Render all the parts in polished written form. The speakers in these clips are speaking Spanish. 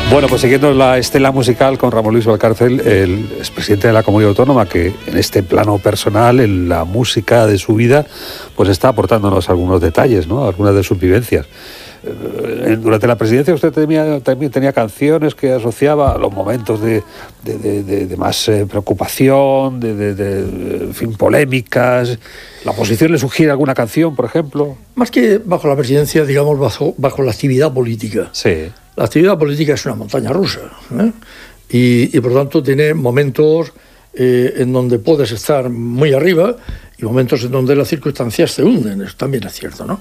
Bueno, pues siguiendo la estela musical con Ramón Luis Valcárcel, el expresidente de la Comunidad Autónoma, que en este plano personal, en la música de su vida, pues está aportándonos algunos detalles, ¿no? Algunas de sus vivencias. Durante la presidencia usted también tenía canciones que asociaba a los momentos de más preocupación, en fin, polémicas. ¿La oposición le sugiere alguna canción, por ejemplo? Más que bajo la presidencia, digamos, bajo la actividad política. Sí. La actividad política es una montaña rusa, ¿eh? Y por tanto tiene momentos en donde puedes estar muy arriba y momentos en donde las circunstancias te hunden. Eso también es cierto, ¿no?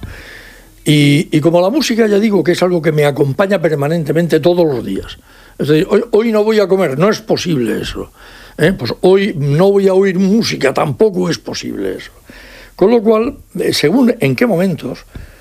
Y como la música, ya digo que es algo que me acompaña permanentemente todos los días. Es decir, hoy no voy a comer, no es posible eso. Pues hoy no voy a oír música, tampoco es posible eso. Con lo cual, según en qué momentos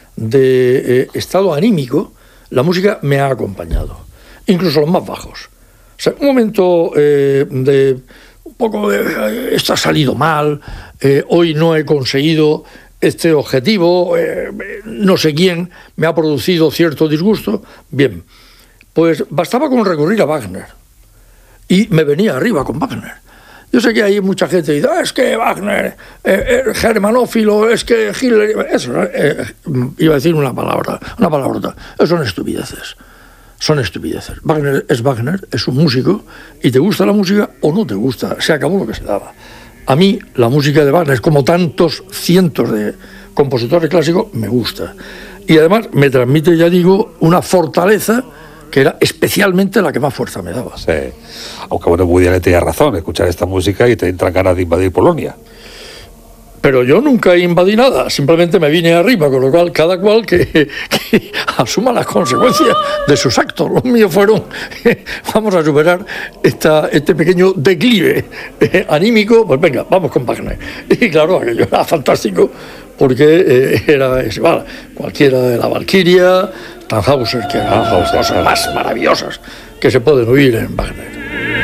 de estado anímico, la música me ha acompañado, incluso los más bajos. O sea, un momento de un poco de esto ha salido mal, hoy no he conseguido este objetivo, no sé quién me ha producido cierto disgusto. Bien, pues bastaba con recurrir a Wagner y me venía arriba con Wagner. Yo sé que hay mucha gente que dice, es que Wagner, germanófilo, es que Hitler... Eso, iba a decir una palabrota. Eso son estupideces. Son estupideces. Wagner, es un músico, y te gusta la música o no te gusta. Se acabó lo que se daba. A mí la música de Wagner, como tantos cientos de compositores clásicos, me gusta. Y además me transmite, ya digo, una fortaleza que era especialmente la que más fuerza me daba. Sí. Aunque bueno, Woody Allen tenía razón, escuchar esta música y te entran ganas de invadir Polonia. Pero yo nunca invadí nada, simplemente me vine arriba, con lo cual cada cual que asuma las consecuencias de sus actos. Los míos fueron, vamos a superar este pequeño declive anímico, pues venga, vamos con Wagner. Y claro, aquello era fantástico, porque era igual, cualquiera de la Valquiria, Tannhäuser, que eran las cosas más maravillosas que se pueden oír en Wagner.